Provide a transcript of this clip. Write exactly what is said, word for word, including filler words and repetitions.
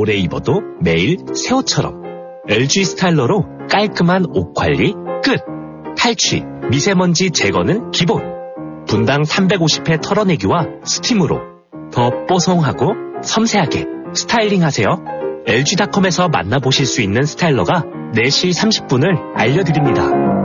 오래 입어도 매일 새 옷처럼. 엘지 스타일러로 깔끔한 옷 관리 끝! 탈취, 미세먼지 제거는 기본. 분당 삼백오십 회 털어내기와 스팀으로 더 뽀송하고 섬세하게 스타일링하세요. 엘지닷컴에서 만나보실 수 있는 스타일러가 네 시 삼십 분을 알려드립니다.